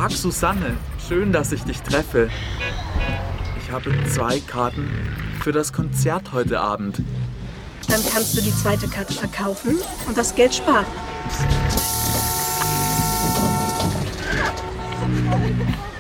Tag, Susanne. Schön, dass ich dich treffe. Ich habe 2 Karten für das Konzert heute Abend. Dann kannst du die zweite Karte verkaufen und das Geld sparen.